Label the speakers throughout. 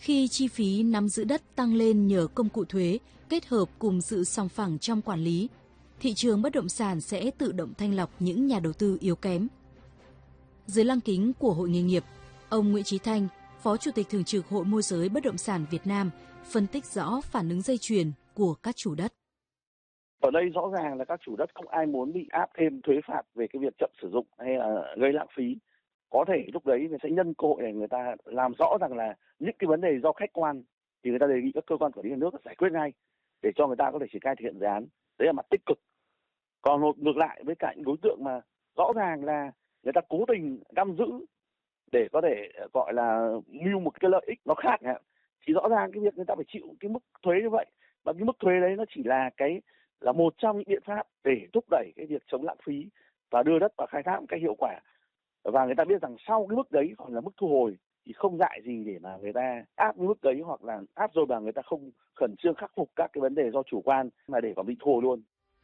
Speaker 1: Khi chi phí nắm giữ đất tăng lên nhờ công cụ thuế kết hợp cùng sự sòng phẳng trong quản lý, thị trường bất động sản sẽ tự động thanh lọc những nhà đầu tư yếu kém. Dưới lăng kính của Hội nghề nghiệp, ông Nguyễn Chí Thanh, Phó Chủ tịch Thường trực Hội Môi giới Bất động sản Việt Nam, phân tích rõ phản ứng dây chuyền của các chủ đất.
Speaker 2: Ở đây rõ ràng là các chủ đất không ai muốn bị áp thêm thuế phạt về cái việc chậm sử dụng hay là gây lãng phí. Có thể lúc đấy người sẽ nhân cơ hội để người ta làm rõ rằng là những cái vấn đề do khách quan thì người ta đề nghị các cơ quan quản lý nhà nước giải quyết ngay để cho người ta có thể triển khai thực hiện dự án. Đấy là mặt tích cực. Còn ngược lại với cả những đối tượng mà rõ ràng là người ta cố tình giam giữ để có thể gọi là mưu một cái lợi ích nó khác thì rõ ràng cái việc người ta phải chịu cái mức thuế như vậy, và cái mức thuế đấy nó chỉ là một trong những biện pháp để thúc đẩy cái việc chống lãng phí và đưa đất vào khai thác một cách hiệu quả. Và người ta biết rằng sau cái mức đấy còn là mức thu hồi thì không dại gì để mà người ta áp cái mức đấy, hoặc là áp rồi mà người ta không khẩn trương khắc phục các cái vấn đề do chủ quan mà để còn bị thu hồi luôn.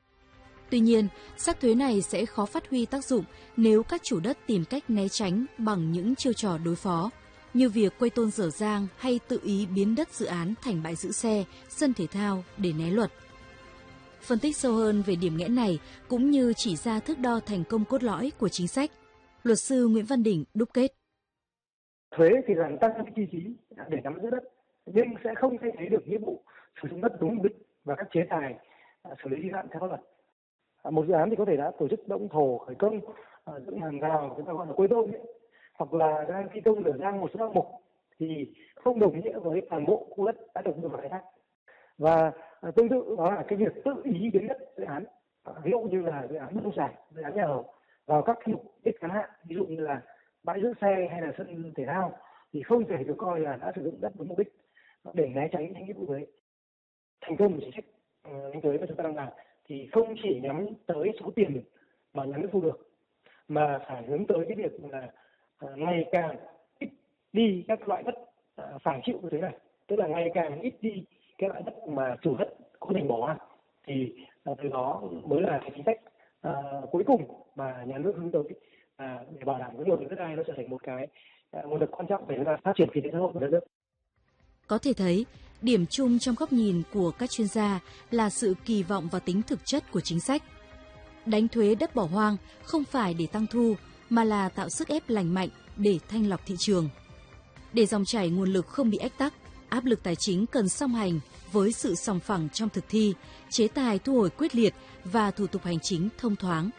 Speaker 1: Tuy nhiên, sắc thuế này sẽ khó phát huy tác dụng nếu các chủ đất tìm cách né tránh bằng những chiêu trò đối phó, như việc quây tôn dở dang hay tự ý biến đất dự án thành bãi giữ xe, sân thể thao để né luật. Phân tích sâu hơn về điểm nghẽn này cũng như chỉ ra thước đo thành công cốt lõi của chính sách, luật sư Nguyễn Văn Đỉnh đúc kết.
Speaker 3: Thuế thì làm tăng cái chi phí để nắm giữ đất, nhưng sẽ không thay thế được nghĩa vụ sử dụng đất đúng mục đích và các chế tài xử lý vi phạm theo pháp luật. Một dự án thì có thể đã tổ chức động thổ, khởi công, dựng hàng rào, chúng ta gọi là quây tôn, hoặc là đang thi công dở dang một số hạng mục thì không đồng nghĩa với toàn bộ khu đất đã được đưa vào khai thác. Và tương tự đó là cái việc tự ý biến đất dự án, ví dụ như là dự án bất động sản, dự án nhà ở vào các mục đích ngắn hạn, ví dụ như là bãi giữ xe hay là sân thể thao, thì không thể được coi là đã sử dụng đất đúng mục đích để né tránh những nghĩa vụ thuế. Thành công của chính sách đánh thuế mà chúng ta đang làm thì không chỉ nhắm tới số tiền mà nhà nước thu được, mà phải hướng tới cái việc là ngày càng ít đi các loại đất phải chịu cái thuế này, tức là ngày càng ít đi cái loại đất mà chủ đất cố tình bỏ, thì từ đó mới là cái chính sách cuối cùng mà nhà nước hướng tới để bảo đảm cái nguồn đất đai nó trở thành một cái nguồn lực quan trọng để chúng ta phát triển kinh tế xã hội của đất nước.
Speaker 1: Có thể thấy, điểm chung trong góc nhìn của các chuyên gia là sự kỳ vọng và tính thực chất của chính sách. Đánh thuế đất bỏ hoang không phải để tăng thu, mà là tạo sức ép lành mạnh để thanh lọc thị trường. Để dòng chảy nguồn lực không bị ách tắc, áp lực tài chính cần song hành với sự sòng phẳng trong thực thi, chế tài thu hồi quyết liệt và thủ tục hành chính thông thoáng.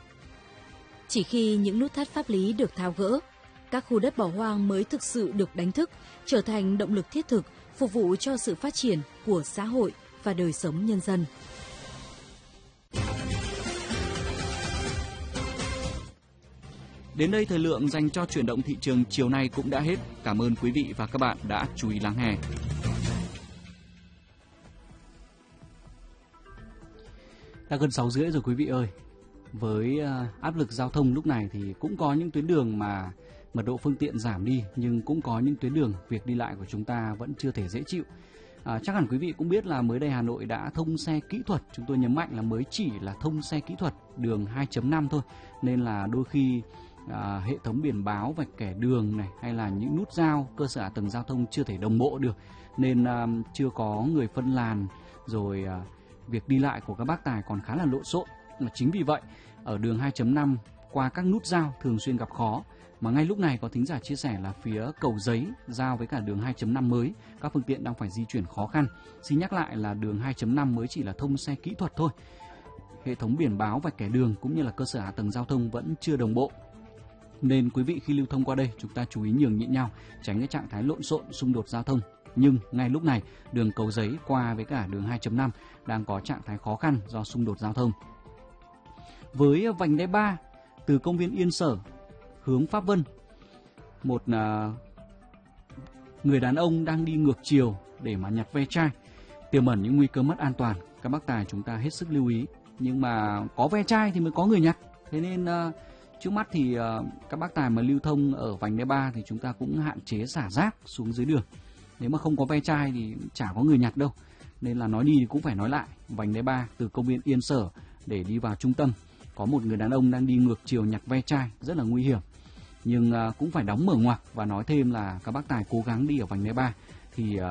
Speaker 1: Chỉ khi những nút thắt pháp lý được tháo gỡ, các khu đất bỏ hoang mới thực sự được đánh thức, trở thành động lực thiết thực phục vụ cho sự phát triển của xã hội và đời sống nhân dân.
Speaker 4: Đến đây thời lượng dành cho chuyển động thị trường chiều nay cũng đã hết. Cảm ơn quý vị và các bạn đã chú ý lắng nghe. Đã gần 6:30 rồi quý vị ơi. Với áp lực giao thông lúc này thì cũng có những tuyến đường mà mật độ phương tiện giảm đi, nhưng cũng có những tuyến đường việc đi lại của chúng ta vẫn chưa thể dễ chịu. Chắc hẳn quý vị cũng biết là mới đây Hà Nội đã thông xe kỹ thuật, chúng tôi nhấn mạnh là mới chỉ là thông xe kỹ thuật đường 2.5 thôi, nên là đôi khi hệ thống biển báo vạch kẻ đường này hay là những nút giao, cơ sở hạ tầng giao thông chưa thể đồng bộ được, nên chưa có người phân làn, rồi việc đi lại của các bác tài còn khá là lộn xộn. Chính vì vậy ở đường 2.5 qua các nút giao thường xuyên gặp khó, mà ngay lúc này có thính giả chia sẻ là phía Cầu Giấy giao với cả đường 2.5 mới các phương tiện đang phải di chuyển khó khăn. Xin nhắc lại là đường 2.5 mới chỉ là thông xe kỹ thuật thôi, hệ thống biển báo vạch kẻ đường cũng như là cơ sở hạ tầng giao thông vẫn chưa đồng bộ, nên quý vị khi lưu thông qua đây chúng ta chú ý nhường nhịn nhau, tránh cái trạng thái lộn xộn xung đột giao thông. Nhưng ngay lúc này đường Cầu Giấy qua với cả đường 2.5 đang có trạng thái khó khăn do xung đột giao thông. Với vành đai 3 từ công viên Yên Sở hướng Pháp Vân, một người đàn ông đang đi ngược chiều để mà nhặt ve chai, tiềm ẩn những nguy cơ mất an toàn. Các bác tài chúng ta hết sức lưu ý, nhưng mà có ve chai thì mới có người nhặt, thế nên trước mắt thì các bác tài mà lưu thông ở vành đai 3 thì chúng ta cũng hạn chế xả rác xuống dưới đường. Nếu mà không có ve chai thì chả có người nhặt đâu, nên là nói đi thì cũng phải nói lại. Vành đai 3 từ công viên Yên Sở để đi vào trung tâm có một người đàn ông đang đi ngược chiều nhặt ve chai, rất là nguy hiểm. Nhưng cũng phải đóng mở ngoặc và nói thêm là các bác tài cố gắng đi ở vành đai 3 thì